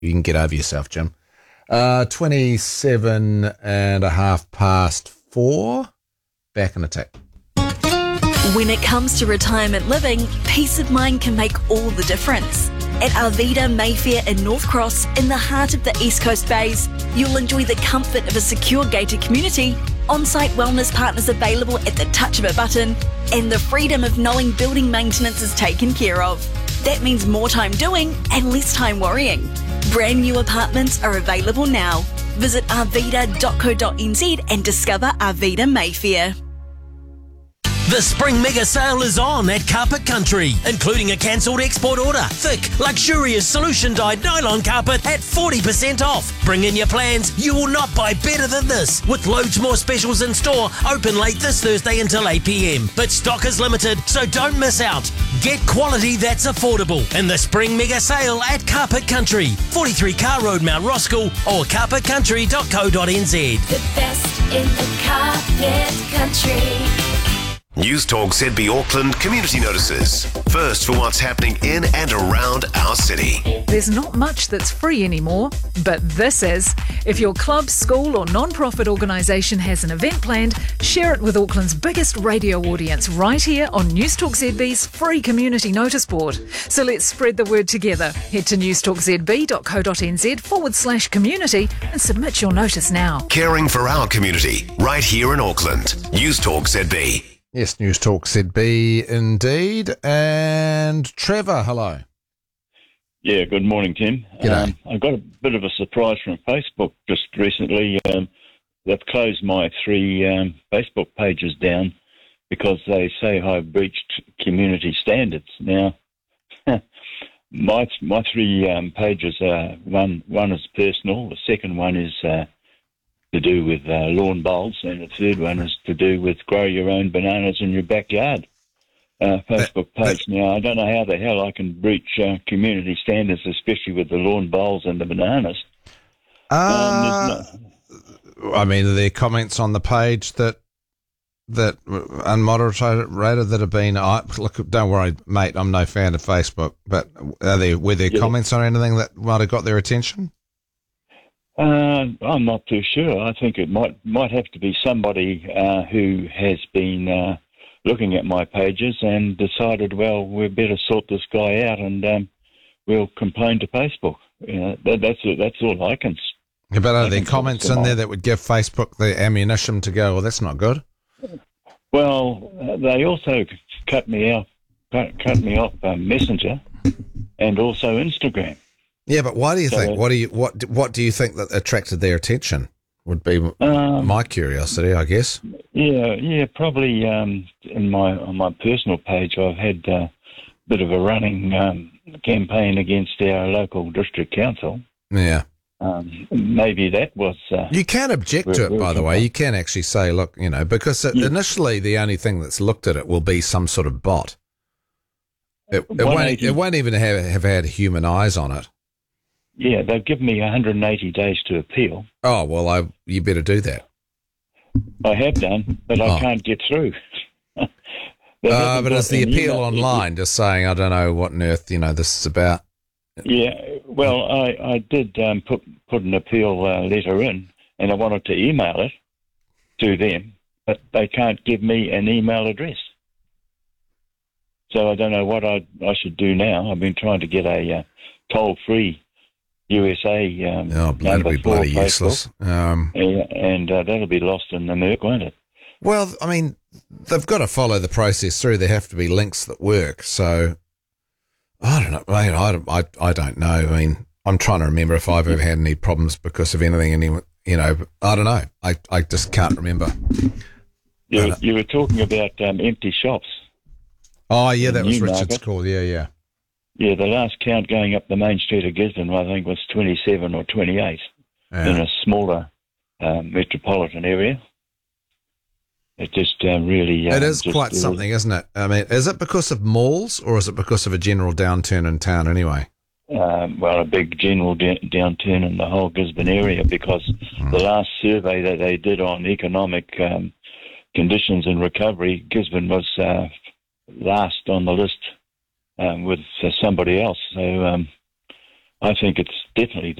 You can get over yourself, Jim. 27 and a half past 4. Back in attack. When it comes to retirement living, peace of mind can make all the difference. At Arvida Mayfair in North Cross, in the heart of the East Coast Bays, you'll enjoy the comfort of a secure gated community, on-site wellness partners available at the touch of a button, and the freedom of knowing building maintenance is taken care of. That means more time doing and less time worrying. Brand new apartments are available now. Visit arvida.co.nz and discover Arvida Mayfair. The spring mega sale is on at Carpet Country, including a cancelled export order. Thick, luxurious solution-dyed nylon carpet at 40% off. Bring in your plans. You will not buy better than this. With loads more specials in store, open late this Thursday until 8 p.m. But stock is limited, so don't miss out. Get quality that's affordable in the spring mega sale at Carpet Country, 43 Car Road, Mount Roskill, or carpetcountry.co.nz. The best in the carpet country. News Talk ZB Auckland community notices. First for what's happening in and around our city. There's not much that's free anymore, but this is. If your club, school or non-profit organisation has an event planned, share it with Auckland's biggest radio audience right here on News Talk ZB's free community notice board. So let's spread the word together. Head to newstalkzb.co.nz/community and submit your notice now. Caring for our community right here in Auckland. News Talk ZB. Yes, News Talk ZB indeed. And Trevor, hello. Yeah, good morning, Tim. G'day. I got a bit of a surprise from Facebook just recently. They've closed my 3 Facebook pages down because they say I've breached community standards. Now, my 3 pages are one is personal, the second one is to do with lawn bowls, and the third one is to do with grow your own bananas in your backyard. Facebook page. Now, I don't know how the hell I can breach community standards, especially with the lawn bowls and the bananas. I mean, are there comments on the page that unmoderated that have been? Look, don't worry, mate. I'm no fan of Facebook, but were there comments on anything that might have got their attention? I'm not too sure. I think it might have to be somebody who has been looking at my pages and decided, well, we better sort this guy out, and we'll complain to Facebook. That's all I can. But are there comments in there that would give Facebook the ammunition to go, well, that's not good? Well, they also cut me off Messenger and also Instagram. Yeah, but why do you think? What do you think that attracted their attention? Would be my curiosity, I guess. Yeah, probably. On my personal page, I've had a bit of a running campaign against our local district council. Yeah. Maybe that was. You can object to it, by the way. You can actually say, look, because initially the only thing that's looked at it will be some sort of bot. It won't even have had human eyes on it. Yeah, they've given me 180 days to appeal. Oh, well, you better do that. I have done, but I can't get through. But is the appeal online just saying, I don't know what on earth, this is about? Yeah, well, I did put an appeal letter in, and I wanted to email it to them, but they can't give me an email address. So I don't know what I should do now. I've been trying to get a toll-free USA that'll be bloody useless. And that'll be lost in the murk, won't it? Well, I mean, they've got to follow the process through. There have to be links that work. So I don't know, mate. I don't know. I mean, I'm trying to remember if I've ever had any problems because of anything. I don't know. I just can't remember. You were talking about empty shops. Oh yeah, that was Richard's Newmarket. call. Yeah. Yeah, the last count going up the main street of Gisborne, I think, was 27 or 28 in a smaller metropolitan area. It just really... it is quite something, isn't it? I mean, is it because of malls or is it because of a general downturn in town anyway? Well, a big general downturn in the whole Gisborne area because the last survey that they did on economic conditions and recovery, Gisborne was last on the list with somebody else. So I think it's definitely